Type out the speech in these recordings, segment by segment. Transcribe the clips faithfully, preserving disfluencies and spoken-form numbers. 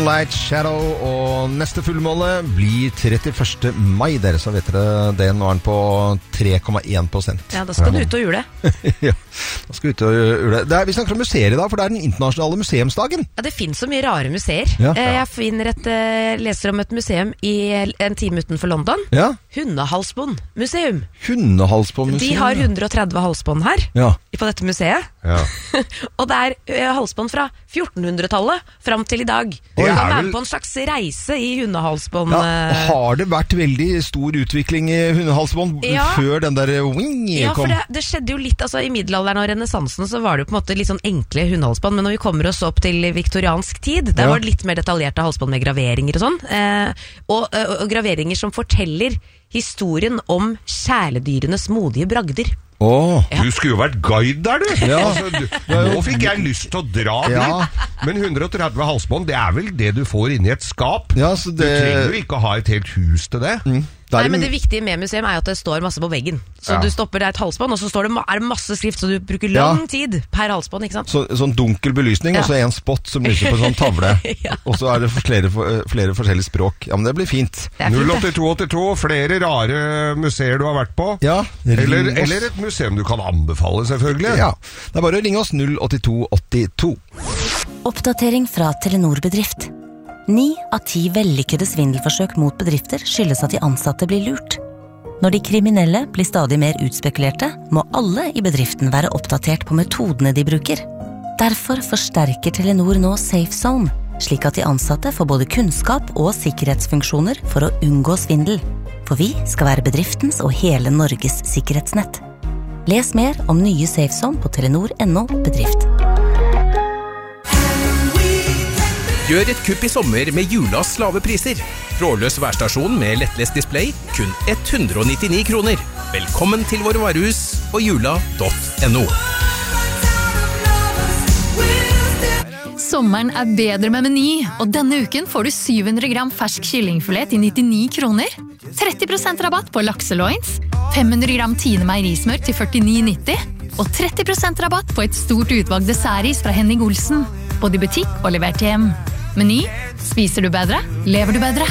Moonlight Shadow, og neste fullmåle blir trettiførste mai, dere, så vet dere det. Nå er den på tre komma én prosent. Ja, da skal du ut og jule. Ja, da skal du ut og jule. Det er, vi snakker om museer i dag, for det er den internasjonale museumsdagen. Ja, det finnes så mye rare museer. Ja. Jeg finner et, leser om et museum i en time utenfor London. Ja. Hundehalsbåndmuseum. Hundehalsbåndmuseum. De har hundre og tretti halsbånd her, ja, på dette museet. Ja. Og det er halsbånd fra fjortenhundretallet fram til i dag. Du kan være med på en slags reise i hundehalsbånd. Ja, har det vært veldig stor utvikling i hundehalsbånd ja, før den der wing ja, kom? For det, det skjedde jo litt, altså i middelalderen og renessansen så var det jo på en måte litt sånn enkle hundehalsbånd, men når vi kommer oss opp til viktoriansk tid, der ja, var det litt mer detaljerte halsbånd med graveringer og sånn, eh, og, og, og graveringer som forteller historien om kjæledyrenes modige bragder. Oh, ja. Du skulle jo vært guide der, du. Ja. Altså, du nå fikk jeg lyst til å dra ja, dit. Men hundre og tretti halsbånd, det er vel det du får inn i et skap. Ja, så det... Du trenger jo ikke å ha et helt hus til det. Mm. Nei, men det viktige med museum er jo at det står masse på veggen. Så ja, du stopper der et halsbånd, og så står det, er det masse skrift, så du bruker lang ja, tid per halsbånd, ikke sant? Så, sånn dunkel belysning, ja, og så en spot som lyser på en sånn tavle. Ja. Og så er det flere, flere forskjellige språk. Ja, men det blir fint. null åtte to åtte to, flere rare museer du har vært på. Ja, eller, eller et museum du kan anbefale, selvfølgelig. Ja, det er bare å ringe oss null åtte to åtte to. Oppdatering fra Telenor Bedrift. Ni av ti vellykkede svindelforsøk mot bedrifter skyldes at de ansatte blir lurt. Når de kriminelle blir stadig mer utspekulerte, må alle i bedriften være oppdatert på metodene de bruker. Derfor forsterker Telenor nå Safe Zone, slik at de ansatte får både kunnskap og sikkerhetsfunksjoner for å unngå svindel. For vi skal være bedriftens og hele Norges sikkerhetsnett. Les mer om nye Safe Zone på telenor punktum no bedrift. Gjør et kupp i sommer med Julas lave priser. Trådløs værstasjon med lettlest display, kun hundre og nittini kroner. Velkommen til våre varehus på jula punktum no. Sommeren er bedre med Meny, og denne uken får du syv hundre gram fersk kyllingfilet til nittini kroner, tretti prosent rabatt på lakseloins, fem hundre gram Tine meierismør til førtini nitti, og tretti prosent rabatt på et stort utvalg dessertis fra Henning Olsen, både i butikk og levert hjem. Meny, spiser du bedre, lever du bedre.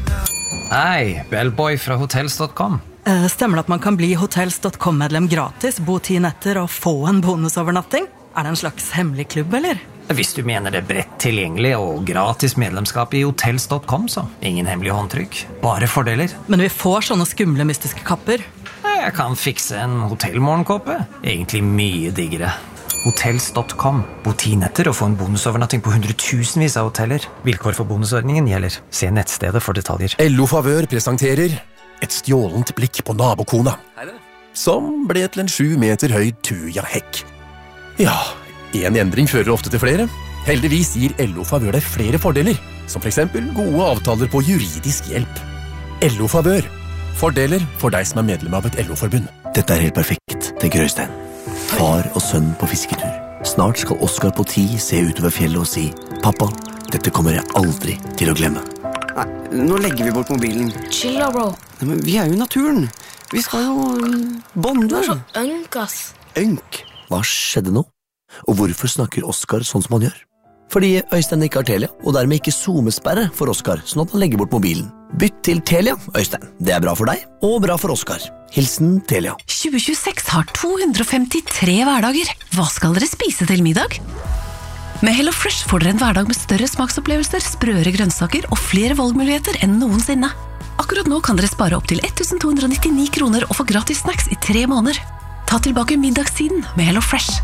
Hei, Bellboy fra hotels punktum com. Uh, stemmer det at man kan bli hotels punktum com-medlem gratis, bo ti netter og få en bonusovernatting? Er det en slags hemmelig klubb, eller? Hvis du mener det er bredt tilgjengelig og gratis medlemskap i hotels punktum com, så ingen hemmelig håndtrykk, bare fordeler. Men vi får sånne skumle mystiske kapper. Jeg kan fikse en hotellmorgenkåpe. Egentlig mye diggere. hotels punktum com. Bo ti netter og få en bonusovernatting på hundretusenvis av hoteller. Vilkår for bonusordningen gjelder. Se nettstedet for detaljer. L O Favør presenterer et stjålent blikk på nabokona, som ble til en sju meter høy tuja-hekk. Ja, en endring fører ofte til flere. Heldigvis gir L O Favør deg flere fordeler, som for eksempel gode avtaler på juridisk hjelp. L O Favør. Fordeler for deg som er medlem av et L O-forbund. Dette er helt perfekt, tenker Øystein. Far og sønn på fisketur. Snart skal Oskar på ti se utover fjellet og si «Pappa, dette kommer jeg aldri til å glemme». Nei, nå legger vi bort mobilen. Chill da, bro. Nei, men vi er jo i naturen. Vi skal jo bonde. Du er så ønk, ass. Ønk? Hva skjedde nå? Og hvorfor snakker Oskar sånn som han gjør? Fordi Øystein ikke har Telia, og dermed ikke zoomesperre for Oskar, sånn at han legger bort mobilen. Bytt til Telia, Øystein. Det er bra for deg, og bra for Oskar. Hilsen Telia. tjue tjueseks har to hundre og femtitre hverdager. Hva skal dere spise til middag? Med Hello Fresh får dere en hverdag med større smaksopplevelser, sprøere grønnsaker og flere valgmuligheter enn noensinne. Akkurat nå kan dere spare opp til to hundre og nittini kroner og få gratis snacks i tre måneder. Ta tilbake middagstiden med Hello Fresh.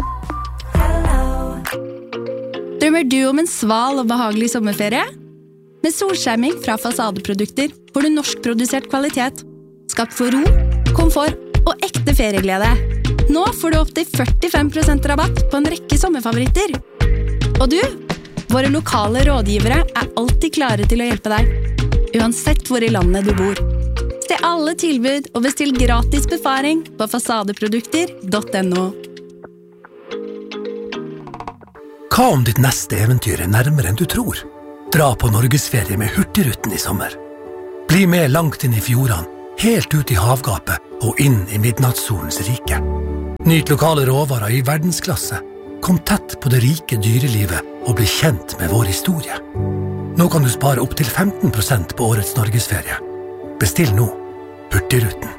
Drømmer du om en sval og behagelig sommerferie? Med solskjerming fra Fasadeprodukter får du norskprodusert kvalitet, skapt for ro, komfort og ekte ferieglede. Nå får du opp til førtifem prosent rabatt på en rekke sommerfavoritter. Og du, våre lokale rådgivere er alltid klare til å hjelpe deg, uansett hvor i landet du bor. Se alle tilbud og bestill gratis befaring på fasadeprodukter punktum no. Hva om ditt neste eventyr er nærmere enn du tror? Dra på Norgesferie med Hurtigruten i sommer. Bli med langt inn i fjordene, helt ut i havgapet og inn i midnattssolens rike. Nyt lokale råvarer i verdensklasse. Kom tett på det rike dyrelivet og bli kjent med vår historie. Nå kan du spare opp til femten prosent på årets Norgesferie. Bestill nå. Hurtigruten.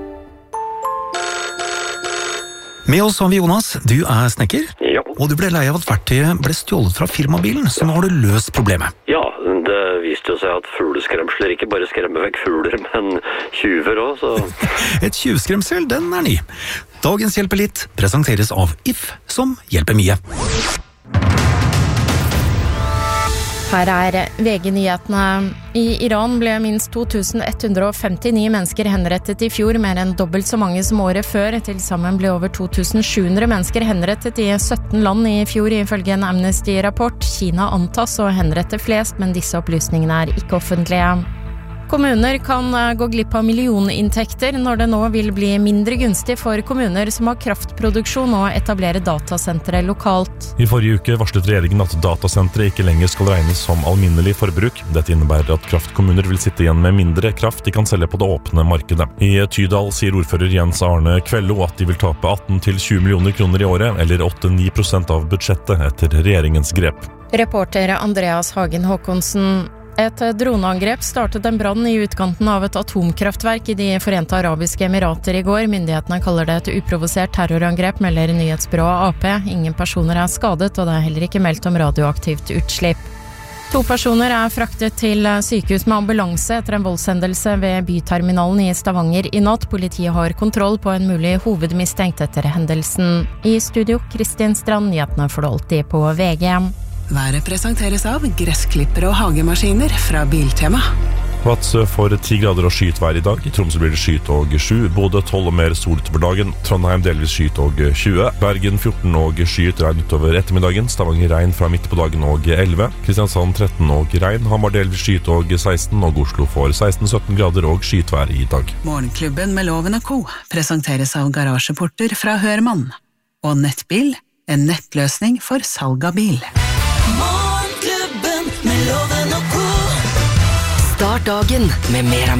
Med oss har vi Jonas. Du er snekker. Ja. Og du ble lei av at verktøyet ble stjålet fra firmabilen, så nå har du løst problemet. Ja, det viste jo seg at fugleskremsler ikke bare skremmer vekk fugler, men tjuver også, så... Et tjuvskremsel, den er ny. Dagens Hjelper litt presenteres av If, som hjelper mye. Her er V G-nyhetene. I Iran ble minst to tusen ett hundre femtini mennesker henrettet i fjor, mer enn dobbelt så mange som året før. Til sammen ble over to tusen sju hundre mennesker henrettet i sytten land i fjor, ifølge en Amnesty-rapport. Kina antas å henrette flest, men disse opplysningene er ikke offentlige. Kommuner kan gå glipp av millioninntekter når det nå vil bli mindre gunstig for kommuner som har kraftproduksjon og etablere datasentre lokalt. I forrige uke varslet regjeringen at datasentre ikke lenger skal regnes som alminnelig forbruk. Dette innebærer at kraftkommuner vil sitte igjen med mindre kraft de kan selge på det åpne markedet. I Tydal sier ordfører Jens Arne Kvello at de vil tape atten til tjue millioner kroner i året, eller åtte til ni prosent av budsjettet etter regjeringens grep. Reporter Andreas Hagen Håkonsen. Et droneangrep startet en brann i utkanten av et atomkraftverk i de Forente Arabiske Emirater i går. Myndighetene kaller det et uprovosert terrorangrep, melder nyhetsbyrået A P. Ingen personer er skadet, og det er heller ikke meldt om radioaktivt utslipp. To personer er fraktet til sykehus med ambulanse etter en voldshendelse ved byterminalen i Stavanger i natt. Politiet har kontroll på en mulig hovedmistenkt etter hendelsen. I studio, Kristin Strand, nyhetene får du alltid på V G. Været presenteres av gressklipper og hagemaskiner fra Biltema. Vadsø får ti grader og skyet vær i dag. I Tromsø blir det skyet og sju. Bodø tolv og mer sol utover dagen. Trondheim delvis skyet og tjue. Bergen fjorten og skyet regn utover ettermiddagen. Stavanger regn fra midt på dagen og elleve. Kristiansand tretten og regn. Hamar delvis skyet og seksten. Og Oslo får seksten til sytten grader og skyet vær i dag. Morgenklubben med Loven og Co. presenteres av garasjeporter fra Hørmann. Og Nettbil, en nettløsning for salg av bil. Morgenklubben med Loven og Co. Start dagen med mer av